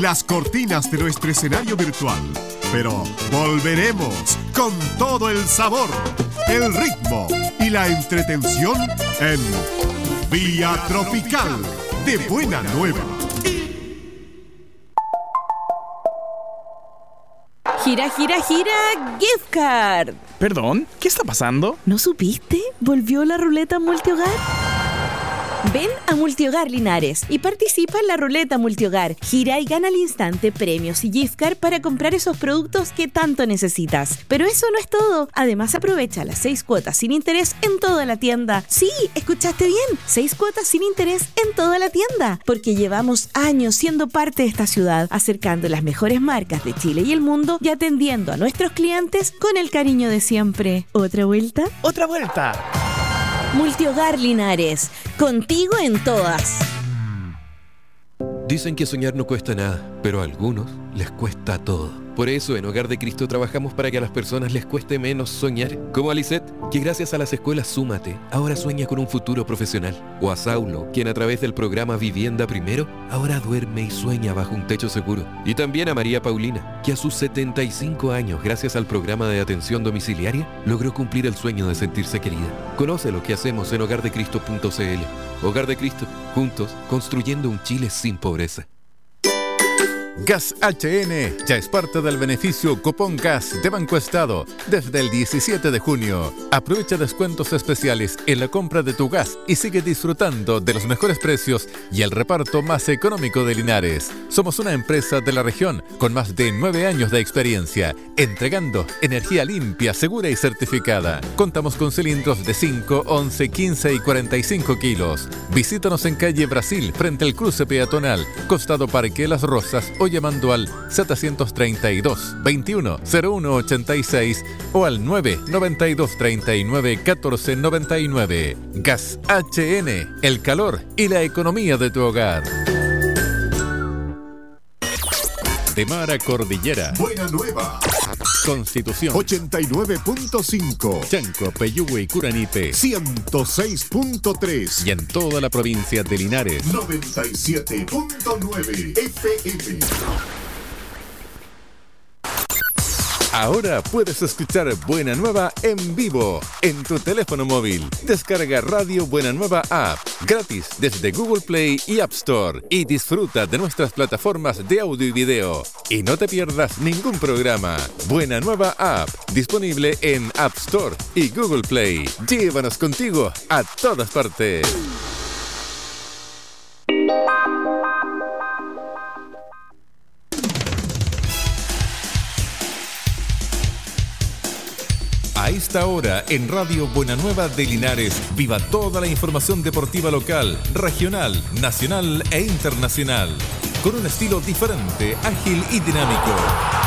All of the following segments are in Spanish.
las cortinas de nuestro escenario virtual. Pero volveremos con todo el sabor, el ritmo y la entretención en Vía Tropical de Buena Nueva. Gira, gira, gira, gift card. Perdón, ¿qué está pasando? ¿No supiste? ¿Volvió la ruleta multihogar? Ven a Multihogar Linares y participa en la ruleta multihogar. Gira y gana al instante premios y gift card para comprar esos productos que tanto necesitas. Pero eso no es todo. Además, aprovecha las 6 cuotas sin interés en toda la tienda. Sí, escuchaste bien. 6 cuotas sin interés en toda la tienda. Porque llevamos años siendo parte de esta ciudad, acercando las mejores marcas de Chile y el mundo y atendiendo a nuestros clientes con el cariño de siempre. ¿Otra vuelta? ¡Otra vuelta! Multihogar Linares, contigo en todas. Dicen que soñar no cuesta nada, pero a algunos les cuesta todo. Por eso en Hogar de Cristo trabajamos para que a las personas les cueste menos soñar. Como a Lisette, que gracias a las escuelas Súmate, ahora sueña con un futuro profesional. O a Saulo, quien a través del programa Vivienda Primero, ahora duerme y sueña bajo un techo seguro. Y también a María Paulina, que a sus 75 años, gracias al programa de atención domiciliaria, logró cumplir el sueño de sentirse querida. Conoce lo que hacemos en hogardecristo.cl. Hogar de Cristo, juntos, construyendo un Chile sin pobreza. Gas HN ya es parte del beneficio Cupón Gas de Banco Estado desde el 17 de junio. Aprovecha descuentos especiales en la compra de tu gas y sigue disfrutando de los mejores precios y el reparto más económico de Linares. Somos una empresa de la región con más de 9 años de experiencia, entregando energía limpia, segura y certificada. Contamos con cilindros de 5, 11, 15 y 45 kilos. Visítanos en calle Brasil, frente al cruce peatonal, costado Parque Las Rosas, o llamando al 732 21 01 86 o al 992 39 14 99. Gas HN, el calor y la economía de tu hogar. De mar a cordillera. Buena Nueva. Constitución 89.5. Chanco, Peyúgue y Curanipe 106.3. y en toda la provincia de Linares 97.9 FM. Ahora puedes escuchar Buena Nueva en vivo en tu teléfono móvil. Descarga Radio Buena Nueva App gratis desde Google Play y App Store y disfruta de nuestras plataformas de audio y video. Y no te pierdas ningún programa. Buena Nueva App, disponible en App Store y Google Play. Llévanos contigo a todas partes. A esta hora, en Radio Buena Nueva de Linares, viva toda la información deportiva local, regional, nacional e internacional, con un estilo diferente, ágil y dinámico.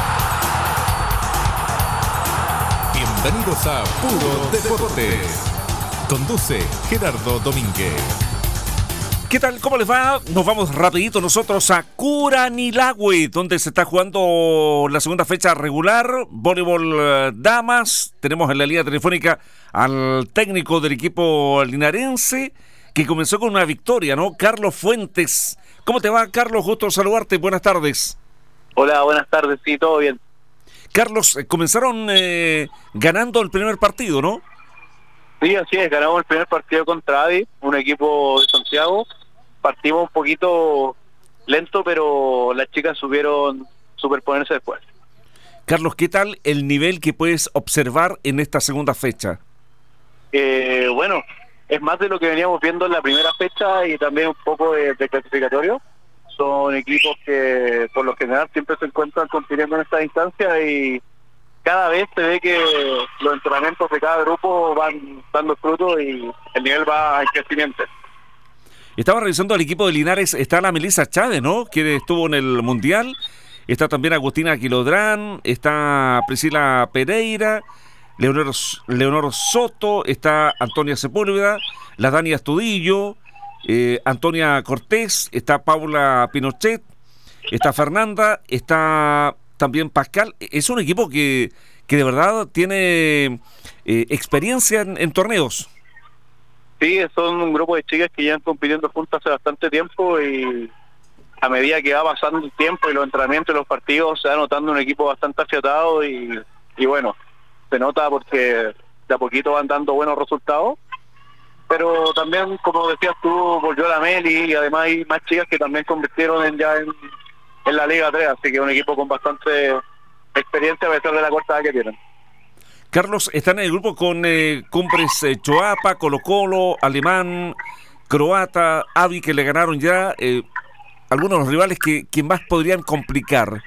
Bienvenidos a Puro Deportes. Conduce Gerardo Domínguez. ¿Qué tal? ¿Cómo les va? Nos vamos rapidito nosotros a Curanilahue, donde se está jugando la segunda fecha regular, voleibol damas. Tenemos en la línea telefónica al técnico del equipo linarense, que comenzó con una victoria, ¿no? Carlos Fuentes. ¿Cómo te va, Carlos? Gusto saludarte. Buenas tardes. Hola, buenas tardes. Sí, todo bien. Carlos, comenzaron ganando el primer partido, ¿no? Sí, así es, ganamos el primer partido contra Adi, un equipo de Santiago. Partimos un poquito lento, pero las chicas supieron superponerse después. Carlos, ¿qué tal el nivel que puedes observar en esta segunda fecha? Bueno, es más de lo que veníamos viendo en la primera fecha y también un poco de clasificatorio. Son equipos que por lo general siempre se encuentran compitiendo en esta instancia y cada vez se ve que los entrenamientos de cada grupo van dando fruto y el nivel va en crecimiento. Estaba revisando al equipo de Linares, está la Melissa Chávez, ¿no? Que estuvo en el Mundial. Está también Agustina Quilodrán, está Priscila Pereira, Leonor Soto, está Antonia Sepúlveda, la Dani Astudillo, Antonia Cortés, está Paula Pinochet, está Fernanda, está también Pascal. Es un equipo que de verdad tiene experiencia en torneos. Sí, son un grupo de chicas que llevan compitiendo juntas hace bastante tiempo y a medida que va pasando el tiempo y los entrenamientos y los partidos, se va notando un equipo bastante afiatado y bueno, se nota porque de a poquito van dando buenos resultados. Pero también, como decías tú, volvió la Meli y además hay más chicas que también convirtieron en la Liga 3, así que un equipo con bastante experiencia a pesar de la corta edad que tienen. Carlos, están en el grupo con Cumbres Choapa, Colo-Colo, Alemán, Croata, Avi, que le ganaron ya algunos de los rivales que más podrían complicar.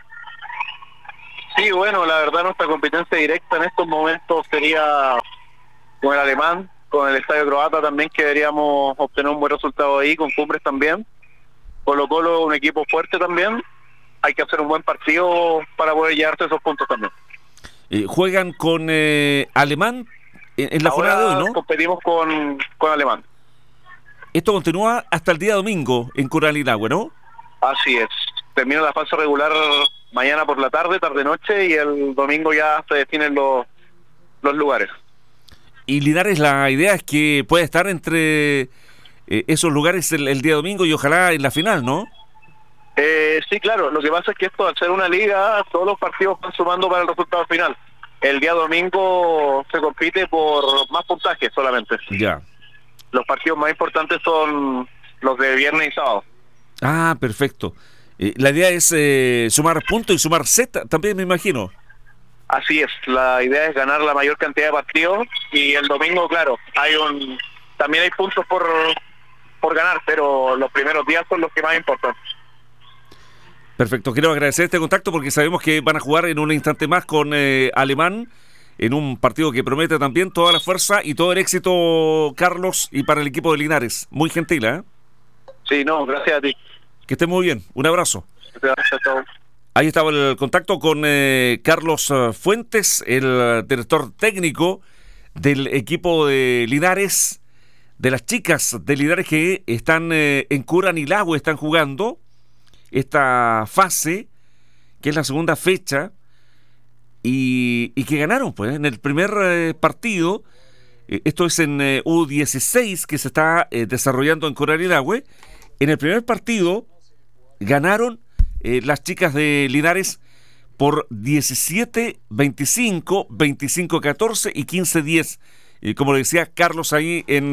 Sí, bueno, la verdad nuestra competencia directa en estos momentos sería con el Alemán, con el Estadio Croata también, que deberíamos obtener un buen resultado ahí, con Cumbres también. Colo-Colo, un equipo fuerte también. Hay que hacer un buen partido para poder llevarse esos puntos también. Juegan con Alemán en la jornada de hoy, ¿no? Competimos con Alemán. Esto continúa hasta el día domingo en Curanilahue, ¿no? Así es. Termina la fase regular mañana por la tarde-noche, y el domingo ya se definen los lugares. Y Linares, la idea es que pueda estar entre esos lugares el día domingo y ojalá en la final, ¿no? Sí, claro. Lo que pasa es que esto, al ser una liga, todos los partidos van sumando para el resultado final. El día domingo se compite por más puntajes solamente. Ya. Los partidos más importantes son los de viernes y sábado. Ah, perfecto. La idea es sumar puntos y sumar Z, también me imagino. Así es, la idea es ganar la mayor cantidad de partidos, y el domingo, claro, también hay puntos por ganar, pero los primeros días son los que más importan. Perfecto, quiero agradecer este contacto porque sabemos que van a jugar en un instante más con Alemán, en un partido que promete también toda la fuerza y todo el éxito, Carlos, y para el equipo de Linares. Muy gentil, ¿eh? Sí, no, gracias a ti. Que estés muy bien, un abrazo. Gracias a todos. Ahí estaba el contacto con Carlos Fuentes, el director técnico del equipo de Linares, de las chicas de Linares que están en Curanilahue, están jugando esta fase, que es la segunda fecha, y que ganaron pues en el primer partido. Esto es en U16 que se está desarrollando en Curanilahue. En el primer partido ganaron las chicas de Linares por 17-25, 25-14 y 15-10. Como le decía Carlos ahí en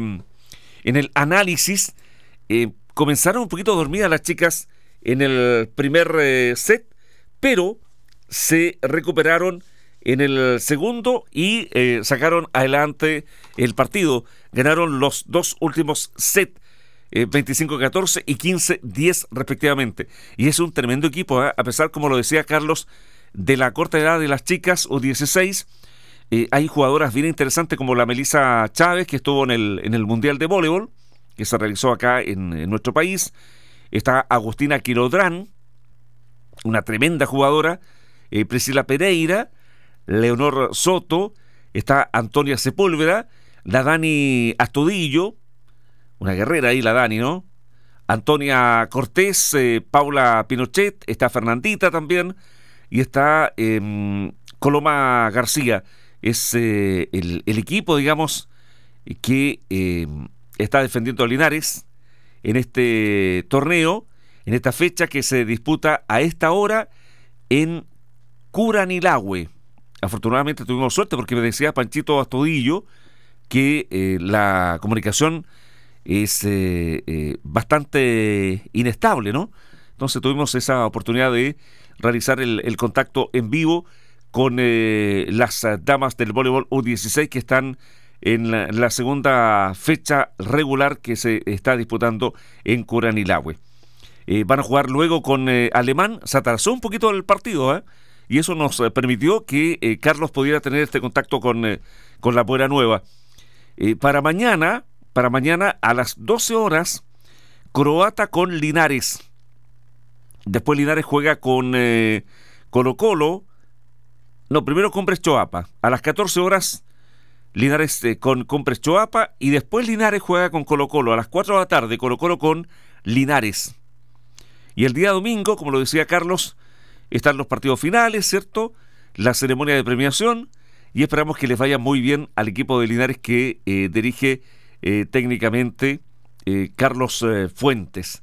el análisis, comenzaron un poquito dormidas las chicas en el primer set, pero se recuperaron en el segundo y sacaron adelante el partido. Ganaron los dos últimos sets, 25-14 y 15-10 respectivamente. Y es un tremendo equipo, a pesar, como lo decía Carlos, de la corta edad de las chicas U16. Hay jugadoras bien interesantes como la Melissa Chávez, que estuvo en el Mundial de Voleibol, que se realizó acá en nuestro país. Está Agustina Quilodrán, una tremenda jugadora. Priscila Pereira, Leonor Soto, está Antonia Sepúlveda, la Dani Astudillo, una guerrera ahí la Dani, ¿no? Antonia Cortés, Paula Pinochet, está Fernandita también, y está Coloma García. Es el equipo, digamos, que está defendiendo a Linares en este torneo, en esta fecha que se disputa a esta hora en Curanilahue. Afortunadamente tuvimos suerte porque me decía Panchito Astudillo que la comunicación es bastante inestable, ¿no? Entonces tuvimos esa oportunidad de realizar el contacto en vivo con las damas del voleibol U16 que están en la segunda fecha regular que se está disputando en Curanilahue. Van a jugar luego con Alemán. Se atrasó un poquito el partido, y eso nos permitió que Carlos pudiera tener este contacto con la Buena Nueva. Para mañana a las 12 horas, Croata con Linares. Después Linares juega con Colo-Colo. No, primero Cumbres Choapa. A las 14 horas, Linares con Cumbres Choapa. Y después Linares juega con Colo-Colo. A las 4 de la tarde, Colo-Colo con Linares. Y el día domingo, como lo decía Carlos, están los partidos finales, ¿cierto? La ceremonia de premiación. Y esperamos que les vaya muy bien al equipo de Linares que dirige técnicamente Carlos Fuentes.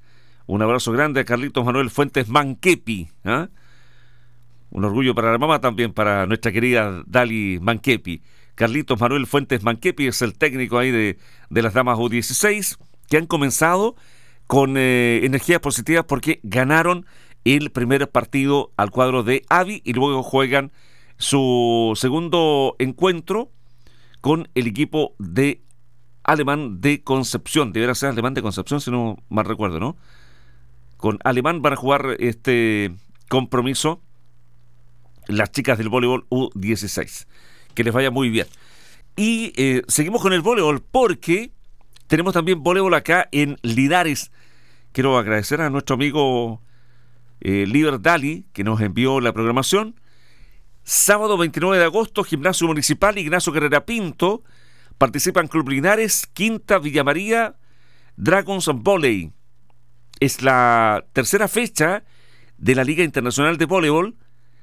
Un abrazo grande a Carlitos Manuel Fuentes Manquepi. ¿Ah? Un orgullo para la mamá, también para nuestra querida Dali Manquepi. Carlitos Manuel Fuentes Manquepi es el técnico ahí de las damas U16, que han comenzado con energías positivas porque ganaron el primer partido al cuadro de Avi y luego juegan su segundo encuentro con el equipo de Alemán de Concepción. Deberá ser Alemán de Concepción, si no mal recuerdo, ¿no? Con Alemán van a jugar este compromiso las chicas del voleibol U16. Que les vaya muy bien. Y seguimos con el voleibol porque tenemos también voleibol acá en Linares. Quiero agradecer a nuestro amigo Liber Dali, que nos envió la programación. Sábado 29 de agosto, Gimnasio Municipal Ignacio Carrera Pinto. Participan Club Linares, Quinta, Villa María, Dragons Volley. Es la tercera fecha de la Liga Internacional de Voleibol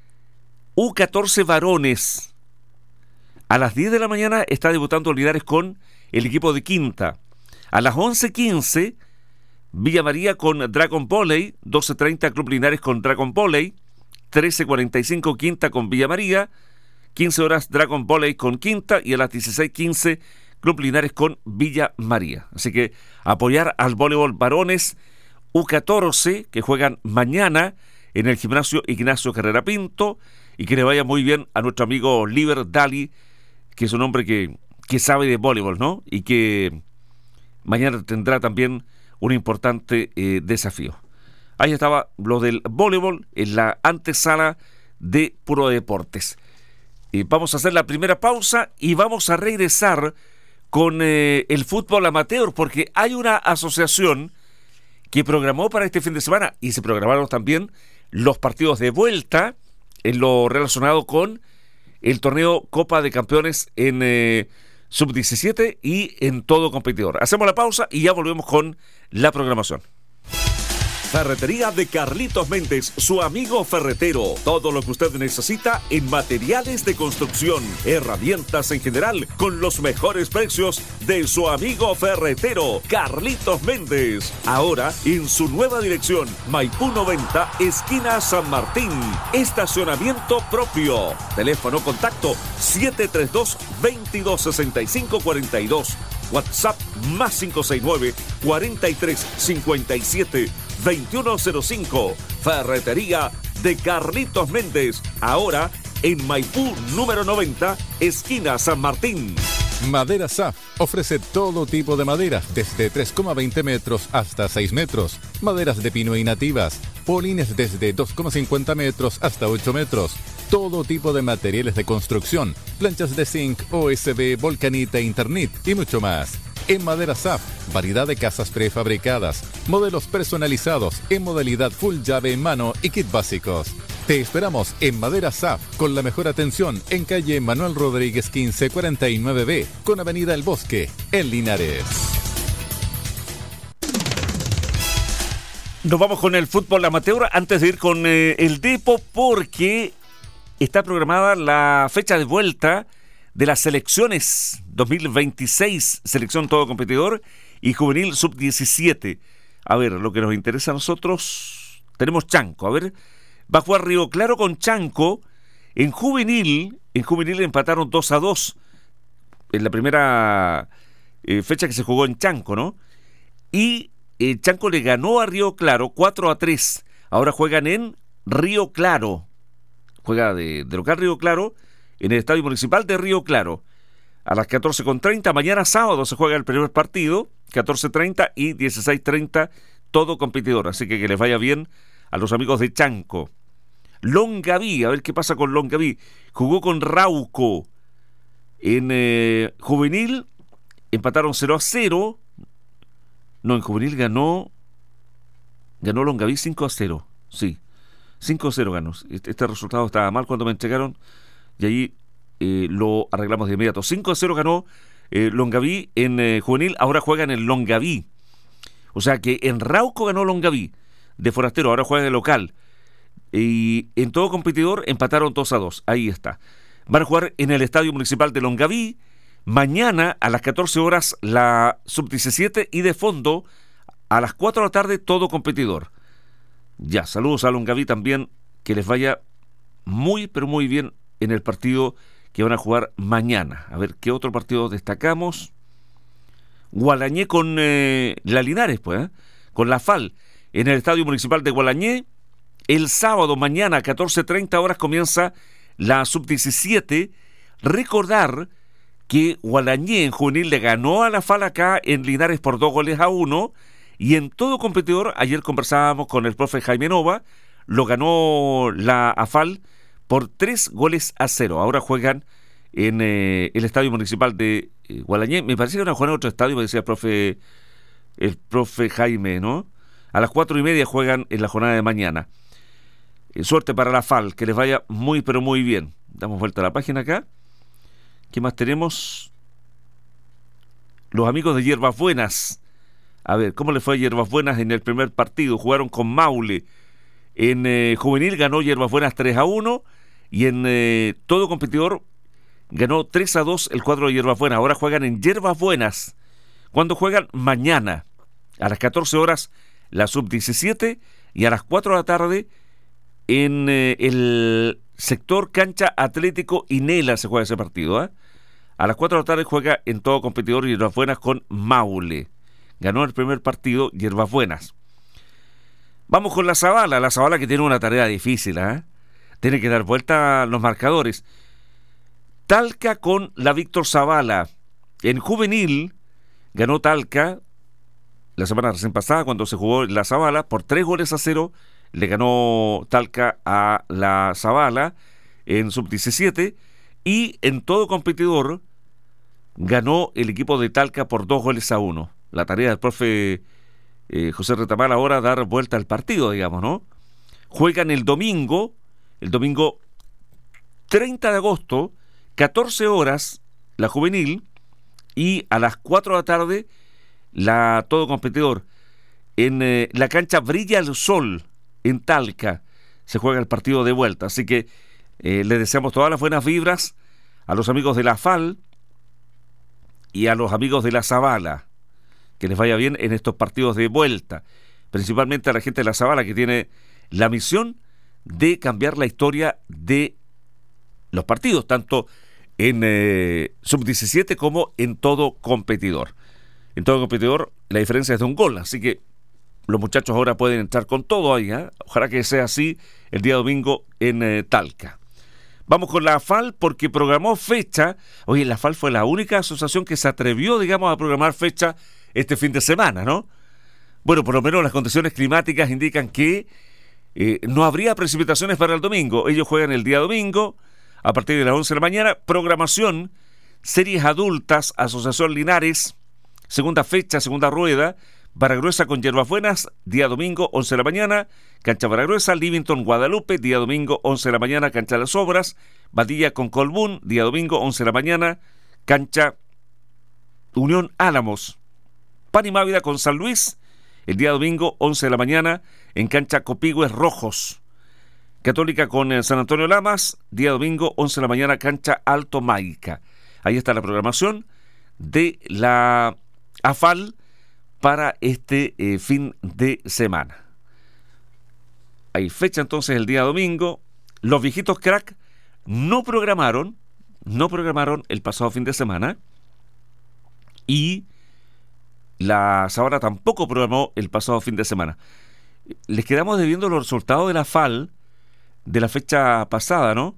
U14 Varones. A las 10 de la mañana está debutando Linares con el equipo de Quinta. A las 11:15, Villa María con Dragon Volley. 12:30, Club Linares con Dragon Volley. 13:45, Quinta con Villa María. 15 horas, Dragon Volley con Quinta. Y a las 16:15, Club Linares con Villa María. Así que apoyar al voleibol varones U14 que juegan mañana en el gimnasio Ignacio Carrera Pinto. Y que le vaya muy bien a nuestro amigo Liber Dali, que es un hombre que sabe de voleibol, ¿no? Y que mañana tendrá también un importante desafío. Ahí estaba lo del voleibol en la antesala de Puro Deportes. Vamos a hacer la primera pausa y vamos a regresar con el fútbol amateur, porque hay una asociación que programó para este fin de semana y se programaron también los partidos de vuelta en lo relacionado con el torneo Copa de Campeones en Sub-17 y en todo competidor. Hacemos la pausa y ya volvemos con la programación. Ferretería de Carlitos Méndez, su amigo ferretero. Todo lo que usted necesita en materiales de construcción, herramientas en general, con los mejores precios de su amigo ferretero, Carlitos Méndez. Ahora en su nueva dirección, Maipú 90, esquina San Martín. Estacionamiento propio. Teléfono contacto 732-2265-42. WhatsApp más 569-4357-2105. Ferretería de Carlitos Méndez. Ahora en Maipú número 90, esquina San Martín. Madera SAF ofrece todo tipo de maderas, desde 3,20 metros hasta 6 metros. Maderas de pino y nativas. Polines desde 2,50 metros hasta 8 metros. Todo tipo de materiales de construcción. Planchas de zinc, OSB, Volcanita, Internet y mucho más. En Madera SAF, variedad de casas prefabricadas, modelos personalizados en modalidad full llave en mano y kit básicos. Te esperamos en Madera SAF con la mejor atención en calle Manuel Rodríguez 1549B con avenida El Bosque, en Linares. Nos vamos con el fútbol amateur antes de ir con el Depo, porque está programada la fecha de vuelta de las selecciones 2026, selección todo competidor y juvenil sub-17. A ver, lo que nos interesa a nosotros, tenemos Chanco, a ver, va a jugar Río Claro con Chanco. En juvenil empataron 2-2 en la primera fecha que se jugó en Chanco, ¿no? Y Chanco le ganó a Río Claro 4-3. Ahora juegan en Río Claro. Juega de local Río Claro en el Estadio Municipal de Río Claro. A las 14:30, mañana sábado se juega el primer partido, 14:30 y 16:30, todo competidor. Así que les vaya bien a los amigos de Chanco. Longaví, a ver qué pasa con Longaví. Jugó con Rauco. En juvenil empataron 0-0. No, en juvenil ganó Longaví 5-0. Sí, 5-0 ganó. Este resultado estaba mal cuando me entregaron y ahí lo arreglamos de inmediato. 5-0 ganó Longaví en juvenil. Ahora juega en el Longaví. O sea que en Rauco ganó Longaví de forastero, ahora juega de local. Y en todo competidor empataron 2-2. Ahí está. Van a jugar en el Estadio Municipal de Longaví. Mañana a las 14 horas la sub-17 y de fondo a las 4 de la tarde, todo competidor. Ya, saludos a Longaví también, que les vaya muy, pero muy bien en el partido que van a jugar mañana. A ver, ¿qué otro partido destacamos? Gualañé con la Linares, pues, con la FAL, en el Estadio Municipal de Gualañé. El sábado, mañana, a 14:30 horas, comienza la Sub-17. Recordar que Gualañé en juvenil le ganó a la FAL acá en Linares por 2-1, y en todo competidor, ayer conversábamos con el profe Jaime Nova, lo ganó la AFAL por 3-0. Ahora juegan en el Estadio Municipal de Gualañé. Me parece que van a jugar en otro estadio, me decía el profe Jaime, ¿no? A las 4:30 juegan en la jornada de mañana. Suerte para la AFAL, que les vaya muy, pero muy bien. Damos vuelta a la página acá. ¿Qué más tenemos? Los amigos de Hierbas Buenas. A ver, ¿cómo le fue a Hierbas Buenas en el primer partido? Jugaron con Maule. En juvenil ganó Hierbas Buenas 3-1, y en todo competidor ganó 3-2 el cuadro de Hierbas Buenas. Ahora juegan en Hierbas Buenas. ¿Cuándo juegan? Mañana, a las 14 horas, la Sub-17, y a las 4 de la tarde en el sector Cancha Atlético Inela se juega ese partido. A las 4 de la tarde juega en todo competidor Hierbas Buenas con Maule. Ganó el primer partido Hierbas Buenas. Vamos con la Zavala que tiene una tarea difícil, tiene que dar vuelta a los marcadores. Talca con la Víctor Zavala. En juvenil ganó Talca la semana recién pasada cuando se jugó la Zavala por 3-0. Le ganó Talca a la Zavala en Sub-17, y en todo competidor ganó el equipo de Talca por 2-1. La tarea del profe José Retamal ahora dar vuelta al partido, digamos, ¿no? Juegan el domingo 30 de agosto, 14 horas, la juvenil, y a las 4 de la tarde, la todo competidor. En la cancha Brilla el Sol, en Talca, se juega el partido de vuelta. Así que le deseamos todas las buenas vibras a los amigos de la FAL y a los amigos de la Zavala. Que les vaya bien en estos partidos de vuelta. Principalmente a la gente de la Zavala, que tiene la misión de cambiar la historia de los partidos, tanto en Sub-17 como en todo competidor. En todo competidor la diferencia es de un gol, así que los muchachos ahora pueden entrar con todo ahí. Ojalá que sea así el día domingo en Talca. Vamos con la AFAL porque programó fecha. Oye, la AFAL fue la única asociación que se atrevió, digamos, a programar fecha este fin de semana, ¿no? Bueno, por lo menos las condiciones climáticas indican que no habría precipitaciones para el domingo. Ellos juegan el día domingo a partir de las 11 de la mañana. Programación, series adultas, Asociación Linares, segunda fecha, segunda rueda. Baragruesa con Hierbas Buenas, día domingo, 11 de la mañana. Cancha Baragruesa, Livington, Guadalupe, día domingo, 11 de la mañana. Cancha Las Obras, Badilla con Colbún, día domingo, 11 de la mañana. Cancha Unión Álamos. Pan y Mávida con San Luis, el día domingo, 11 de la mañana, en cancha Copigües Rojos. Católica con San Antonio Lamas, día domingo, 11 de la mañana, cancha Alto Maica. Ahí está la programación de la AFAL para este fin de semana. Hay fecha entonces el día domingo. Los viejitos crack no programaron el pasado fin de semana, y la Zavala tampoco programó el pasado fin de semana. Les quedamos debiendo los resultados de la FAL de la fecha pasada, ¿no?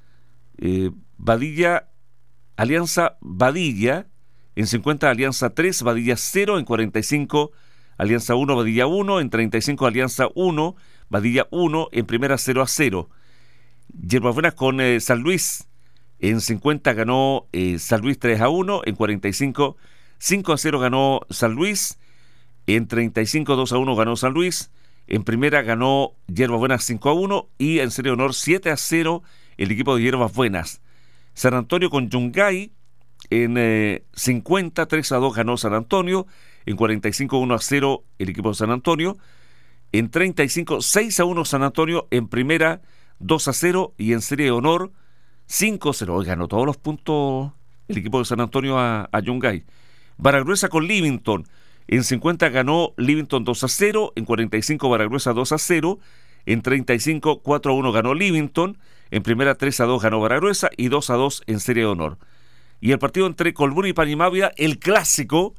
Alianza Badilla, en 50 Alianza 3, Badilla 0, en 45 Alianza 1, Badilla 1, en 35 Alianza 1, Badilla 1, en primera 0-0. Hierbas Buenas con San Luis, en 50 ganó San Luis 3-1, en 45 5-0 ganó San Luis, en 35 2-1 ganó San Luis, en primera ganó Hierbas Buenas 5-1, y en serie honor 7-0 el equipo de Hierbas Buenas. San Antonio con Yungay, en 50 3-2 ganó San Antonio, en 45 1-0 el equipo de San Antonio, en 35 6-1 San Antonio, en primera 2-0, y en serie de honor 5-0. Ganó todos los puntos el equipo de San Antonio a Yungay. Baragruesa con Livington, En 50 ganó Livingston 2-0, en 45 Baragruesa 2-0, en 35 4-1 ganó Livingston, en primera 3-2 ganó Baragruesa y 2-2 en serie de honor. Y el partido entre Colbún y Panimavia, el clásico,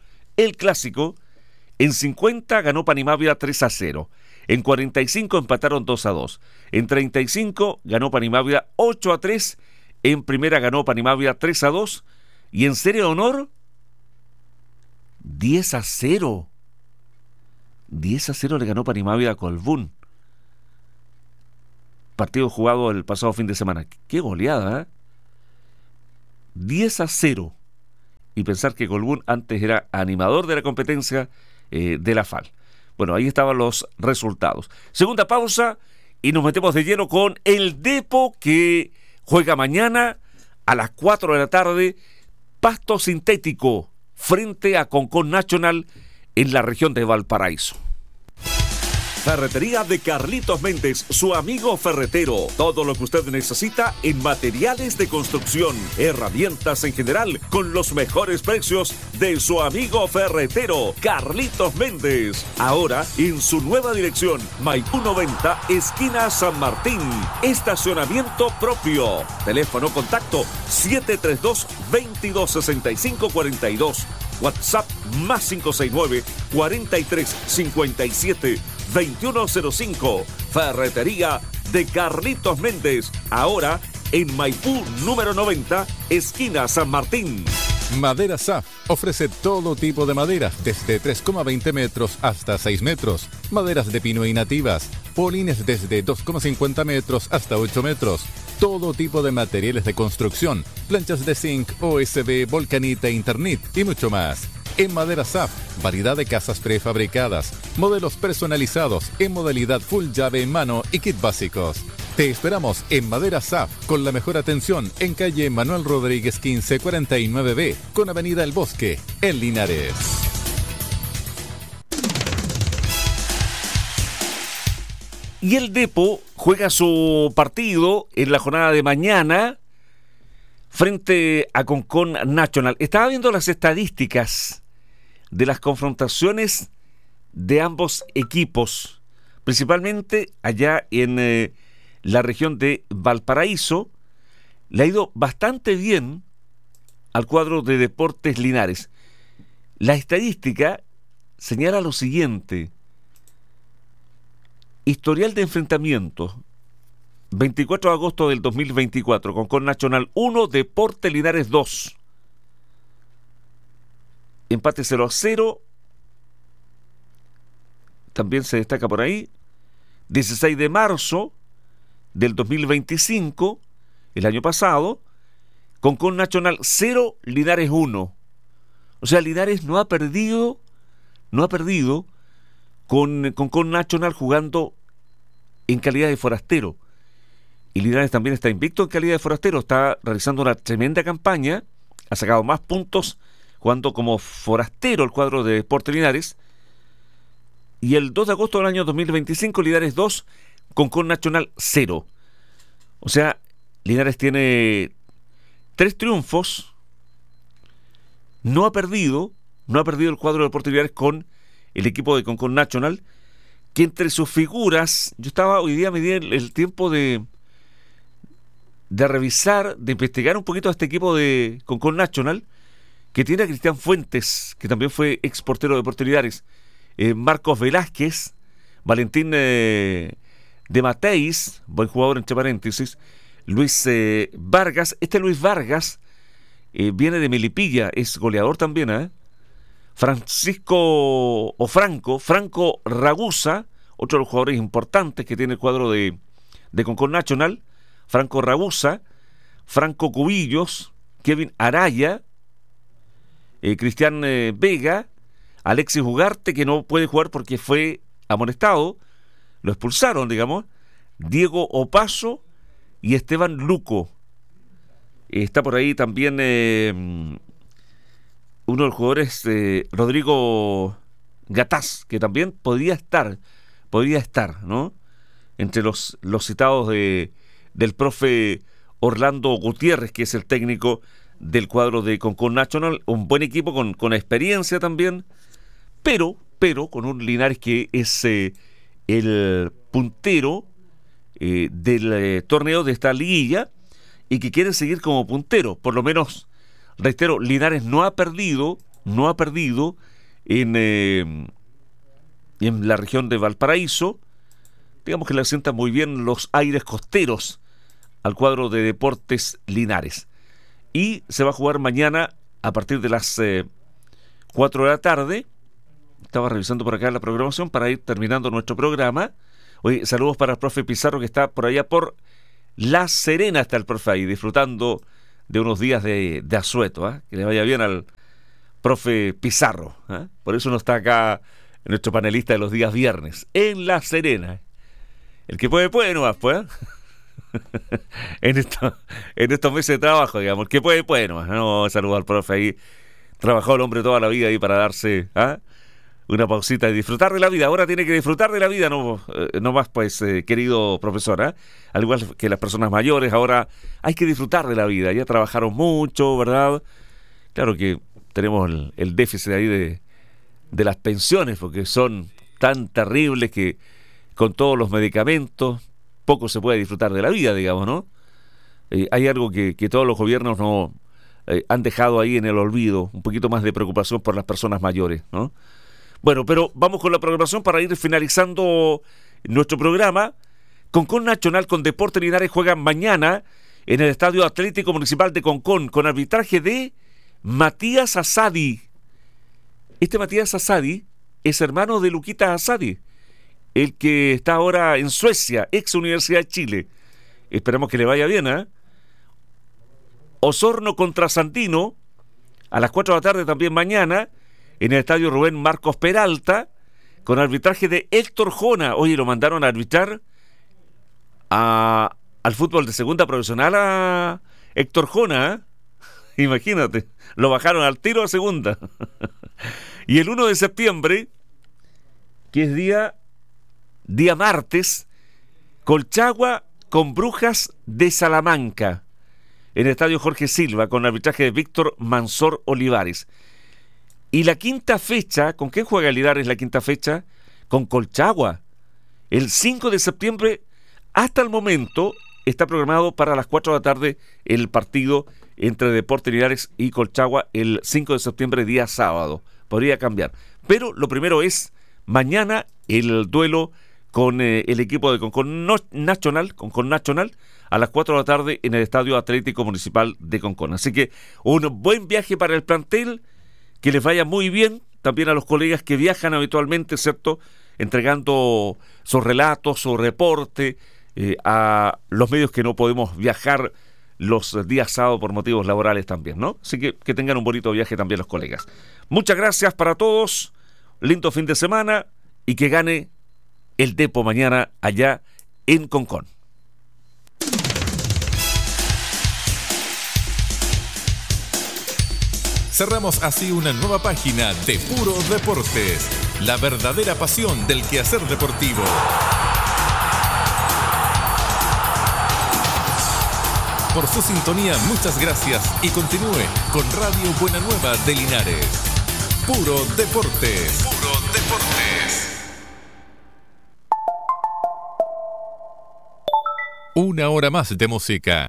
en 50 ganó Panimavia 3-0. En 45 empataron 2-2. En 35 ganó Panimavia 8-3. En primera ganó Panimavia 3-2. Y en serie de honor, 10-0. 10-0 le ganó Panimavia a Colbún. Partido jugado el pasado fin de semana. ¡Qué goleada! 10-0. Y pensar que Colbún antes era animador de la competencia de la FAL. Bueno, ahí estaban los resultados. Segunda pausa y nos metemos de lleno con el Depo, que juega mañana a las 4 de la tarde, pasto sintético, frente a Concón Nacional en la región de Valparaíso. Ferretería de Carlitos Méndez, su amigo ferretero. Todo lo que usted necesita en materiales de construcción, herramientas en general, con los mejores precios de su amigo ferretero, Carlitos Méndez. Ahora en su nueva dirección, Maipú 90, esquina San Martín. Estacionamiento propio. Teléfono contacto 732-2265-42. WhatsApp más 569 4357 2105. Ferretería de Carlitos Méndez. Ahora en Maipú número 90, esquina San Martín. Madera SAF ofrece todo tipo de maderas, desde 3,20 metros hasta 6 metros. Maderas de pino y nativas. Polines desde 2,50 metros hasta 8 metros. Todo tipo de materiales de construcción. Planchas de zinc, OSB, volcanita, Internet y mucho más. En Madera SAF, variedad de casas prefabricadas, modelos personalizados en modalidad full llave en mano y kit básicos. Te esperamos en Madera SAF con la mejor atención en calle Manuel Rodríguez 1549B con avenida El Bosque, en Linares. Y el Depo juega su partido en la jornada de mañana frente a Concón Nacional. Estaba viendo las estadísticas de las confrontaciones de ambos equipos, principalmente allá en la región de Valparaíso. Le ha ido bastante bien al cuadro de Deportes Linares. La estadística señala lo siguiente: historial de enfrentamientos, 24 de agosto del 2024, Concón Nacional 1, Deportes Linares 2. Empate 0-0. También se destaca por ahí. 16 de marzo del 2025, el año pasado, Concón Nacional 0, Linares 1. O sea, Linares no ha perdido con Concón Nacional jugando en calidad de forastero. Y Linares también está invicto en calidad de forastero, está realizando una tremenda campaña, ha sacado más puntos jugando como forastero el cuadro de Deportes Linares. Y el 2 de agosto del año 2025, Linares 2, Concón Nacional 0. O sea, Linares tiene 3 triunfos, no ha perdido el cuadro de Deportes Linares con el equipo de Concón Nacional, que entre sus figuras, yo estaba hoy día, me di el tiempo de revisar, de investigar un poquito a este equipo de Concón Nacional, que tiene a Cristian Fuentes, que también fue ex portero de Deportes Linares, Marcos Velázquez, Valentín de Mateis, buen jugador entre paréntesis, Luis Vargas. Este Luis Vargas viene de Melipilla, es goleador también, Franco Ragusa, otro de los jugadores importantes que tiene el cuadro de Concón Nacional, Franco Ragusa, Franco Cubillos, Kevin Araya, Cristian Vega, Alexis Ugarte, que no puede jugar porque fue amonestado, lo expulsaron, digamos, Diego Opaso y Esteban Luco. Está por ahí también uno de los jugadores, Rodrigo Gataz, que también podría estar, ¿no? Entre los citados del profe Orlando Gutiérrez, que es el técnico del cuadro de Concón Nacional, un buen equipo con experiencia también, pero con un Linares que es el puntero del torneo de esta liguilla y que quiere seguir como puntero. Por lo menos, reitero, Linares no ha perdido en la región de Valparaíso. Digamos que le asientan muy bien los aires costeros al cuadro de Deportes Linares. Y se va a jugar mañana a partir de las 4 de la tarde. Estaba revisando por acá la programación para ir terminando nuestro programa. Oye, saludos para el profe Pizarro, que está por allá por La Serena. Está el profe ahí disfrutando de unos días de asueto, ¿eh? Que le vaya bien al profe Pizarro, ¿eh? Por eso no está acá nuestro panelista de los días viernes, en La Serena. El que puede nomás, pues. en estos meses de trabajo, digamos. El que puede nomás. No, saludos al profe ahí. Trabajó el hombre toda la vida ahí para darse una pausita y disfrutar de la vida. Ahora tiene que disfrutar de la vida, no más, pues, querido profesor. Al igual que las personas mayores, ahora hay que disfrutar de la vida. Ya trabajaron mucho, ¿verdad? Claro que tenemos el déficit ahí de las pensiones, porque son tan terribles que con todos los medicamentos poco se puede disfrutar de la vida, digamos, ¿no? Hay algo que todos los gobiernos no han dejado ahí en el olvido, un poquito más de preocupación por las personas mayores, ¿no? Bueno, pero vamos con la programación para ir finalizando nuestro programa. Concón Nacional con Deportes Linares juegan mañana en el Estadio Atlético Municipal de Concón con arbitraje de Matías Asadi. Este Matías Asadi es hermano de Luquita Asadi, el que está ahora en Suecia, ex Universidad de Chile. Esperamos que le vaya bien, ¿eh? Osorno contra Sandino a las 4 de la tarde también mañana en el Estadio Rubén Marcos Peralta con arbitraje de Héctor Jona. Oye, lo mandaron a arbitrar al fútbol de segunda profesional a Héctor Jona, ¿eh? Imagínate, lo bajaron al tiro a segunda. Y el 1 de septiembre, que es día martes, Colchagua con Brujas de Salamanca en el Estadio Jorge Silva con arbitraje de Víctor Mansor Olivares. Y la quinta fecha, ¿con quién juega Linares la quinta fecha? Con Colchagua. El 5 de septiembre, hasta el momento, está programado para las 4 de la tarde el partido entre Deportes Linares y Colchagua el 5 de septiembre, día sábado. Podría cambiar. Pero lo primero es mañana el duelo con el equipo de Concón Nacional a las 4 de la tarde en el Estadio Atlético Municipal de Concón. Así que un buen viaje para el plantel, que les vaya muy bien, también a los colegas que viajan habitualmente, ¿cierto? Entregando sus relatos, su reporte a los medios que no podemos viajar los días sábados por motivos laborales también, ¿no? Así que tengan un bonito viaje también los colegas. Muchas gracias para todos, lindo fin de semana y que gane el Depo mañana allá en Concón. Cerramos así una nueva página de Puro Deportes, la verdadera pasión del quehacer deportivo. Por su sintonía, muchas gracias y continúe con Radio Buena Nueva de Linares. Puro Deportes. Puro Deportes. Una hora más de música.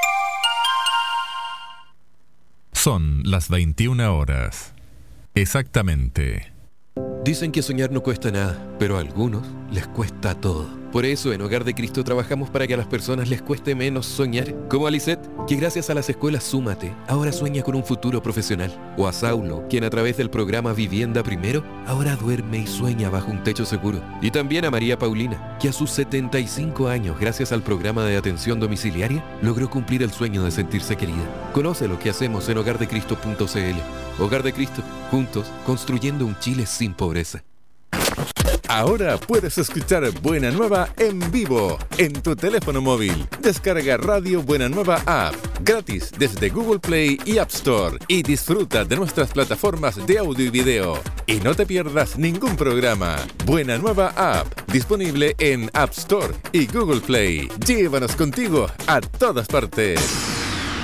Son las 21 horas. Exactamente. Dicen que soñar no cuesta nada, pero a algunos les cuesta todo. Por eso en Hogar de Cristo trabajamos para que a las personas les cueste menos soñar. Como a Lisette, que gracias a las escuelas Súmate, ahora sueña con un futuro profesional. O a Saulo, quien a través del programa Vivienda Primero, ahora duerme y sueña bajo un techo seguro. Y también a María Paulina, que a sus 75 años, gracias al programa de atención domiciliaria, logró cumplir el sueño de sentirse querida. Conoce lo que hacemos en hogardecristo.cl. Hogar de Cristo, juntos, construyendo un Chile sin pobreza. Ahora puedes escuchar Buena Nueva en vivo en tu teléfono móvil. Descarga Radio Buena Nueva App gratis desde Google Play y App Store y disfruta de nuestras plataformas de audio y video. Y no te pierdas ningún programa. Buena Nueva App, disponible en App Store y Google Play. Llévanos contigo a todas partes.